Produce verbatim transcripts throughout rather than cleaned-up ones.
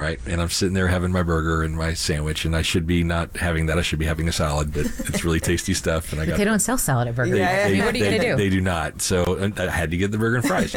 right? And I'm sitting there having my burger and my sandwich, and I should be not having that. I should be having a salad, but it's really tasty stuff. And I but got they don't sell salad at Burger King. They, they, what are you they, going to do? They do not. So I had to get the burger and fries.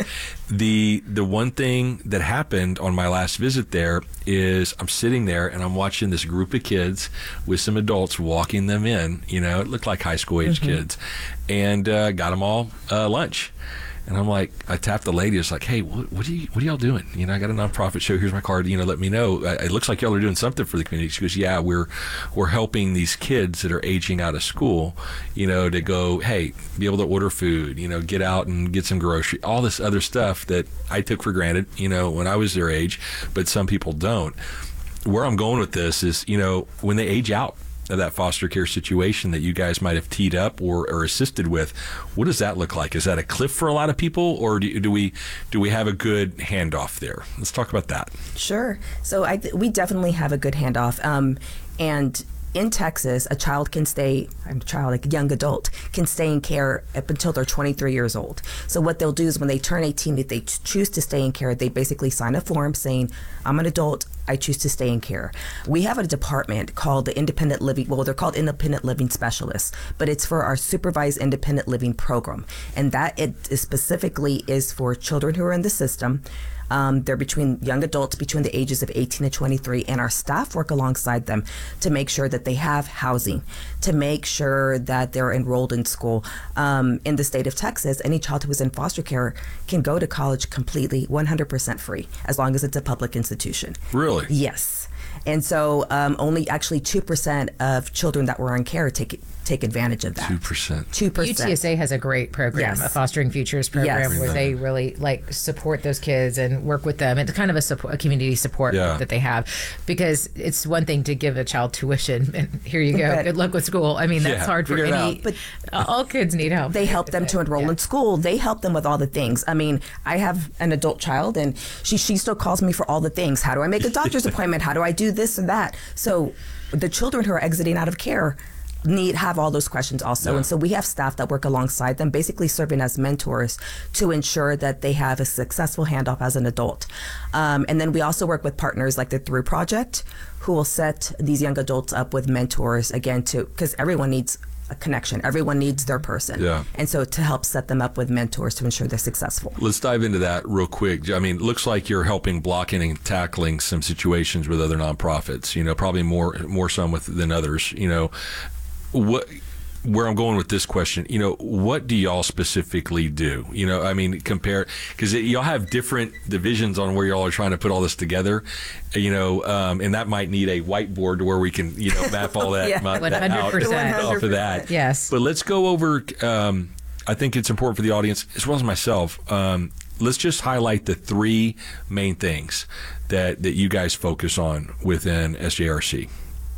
the The one thing that happened on my last visit there is I'm sitting there and I'm watching this group of kids with some adults walking them in. You know, it looked like high school age mm-hmm. kids, and uh, got them all uh, lunch. And I'm like, I tapped the lady. It's like, hey, what, what are you, what are y'all doing? You know, I got a nonprofit show. Here's my card. You know, let me know. It looks like y'all are doing something for the community. She goes, yeah, we're we're helping these kids that are aging out of school. You know, to go, hey, be able to order food. You know, get out and get some grocery. All this other stuff that I took for granted. You know, when I was their age, but some people don't. Where I'm going with this is, you know, when they age out of that foster care situation that you guys might have teed up or, or assisted with, what does that look like? Is that a cliff for a lot of people, or do, do we do we have a good handoff there? Let's talk about that. Sure. So I th- we definitely have a good handoff, um, and in Texas, a child can stay, I'm a child, like a young adult, can stay in care up until they're twenty-three years old. So what they'll do is when they turn eighteen, if they choose to stay in care, they basically sign a form saying, I'm an adult, I choose to stay in care. We have a department called the Independent Living, well, they're called Independent Living Specialists, but it's for our Supervised Independent Living program. And that it is specifically is for children who are in the system. Um, they're between young adults between the ages of eighteen and twenty-three, and our staff work alongside them to make sure that they have housing, to make sure that they're enrolled in school. Um, in the state of Texas, any child who is in foster care can go to college completely one hundred percent free, as long as it's a public institution. Really? Yes. And so um, only actually two percent of children that were in care take it. take advantage of that. two percent. two percent. U T S A has a great program, yes. a Fostering Futures program, yes. where they really like support those kids and work with them. It's kind of a, support, a community support yeah. that they have, because it's one thing to give a child tuition and here you go, but, good luck with school. I mean, that's yeah, hard for any, but all kids need help. They help them to enroll yeah. in school. They help them with all the things. I mean, I have an adult child and she, she still calls me for all the things. How do I make a doctor's appointment? How do I do this and that? So the children who are exiting out of care need have all those questions also. Yeah. And so we have staff that work alongside them, basically serving as mentors to ensure that they have a successful handoff as an adult. Um, and then we also work with partners like the Through Project, who will set these young adults up with mentors, again, to because everyone needs a connection. Everyone needs their person. Yeah. And so to help set them up with mentors to ensure they're successful. Let's dive into that real quick. I mean, it looks like you're helping blocking and tackling some situations with other nonprofits, you know, probably more more some with than others, you know. What, where I'm going with this question, you know, what do y'all specifically do? You know, I mean, compare, because y'all have different divisions on where y'all are trying to put all this together, you know, um, and that might need a whiteboard to where we can, you know, map all that, yeah. map one that hundred percent. out off of that. Yes. But let's go over, um, I think it's important for the audience, as well as myself, um, let's just highlight the three main things that, that you guys focus on within S J R C.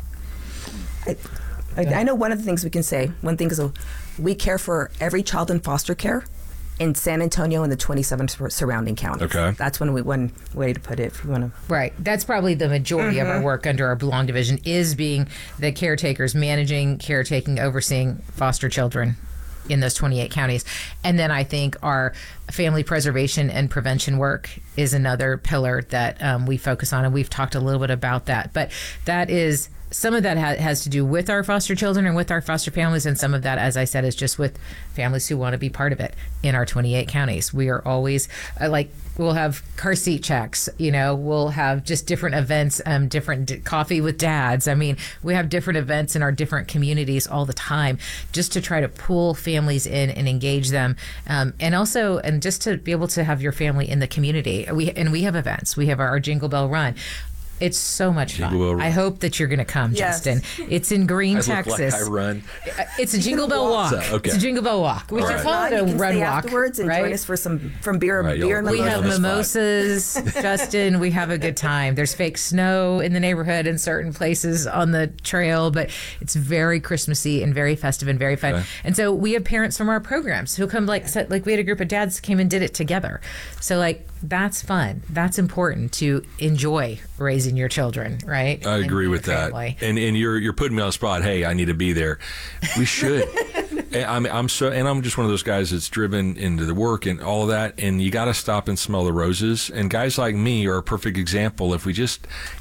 I, I, I know one of the things we can say, one thing is uh, we care for every child in foster care in San Antonio and the twenty-seven sur- surrounding counties. Okay. That's one, we, one way to put it, if you want to. Right. That's probably the majority mm-hmm. of our work under our Belong division is being the caretakers, managing, caretaking, overseeing foster children in those twenty-eight counties. And then I think our family preservation and prevention work is another pillar that um, we focus on, and we've talked a little bit about that. But that is... Some of that ha- has to do with our foster children and with our foster families, and some of that, as I said, is just with families who want to be part of it in our twenty-eight counties. We are always, uh, like, we'll have car seat checks, you know, we'll have just different events, um, different d- coffee with dads. I mean, we have different events in our different communities all the time just to try to pull families in and engage them. Um, and also, and just to be able to have your family in the community. We And we have events. We have our, our Jingle Bell Run. It's so much fun. I hope that you're going to come, yes. Justin. It's in Green, I Texas. Look like I run. It's a Jingle Bell Walk. So, okay. It's a Jingle Bell Walk. We All should right. call it a you can run stay walk. afterwards and right? join us for some from beer, Right, beer and We mimosas. have mimosas, Justin. We have a good time. There's fake snow in the neighborhood in certain places on the trail, but it's very Christmassy and very festive and very fun. Okay. And so we have parents from our programs who come, like, like we had a group of dads came and did it together. So, like, that's fun. That's important to enjoy raising your children, right? I agree and with that. family. And and you're you're putting me on the spot. Hey, I need to be there. We should. And I'm I'm so and I'm just one of those guys that's driven into the work and all of that. And you got to stop and smell the roses. And guys like me are a perfect example. If we just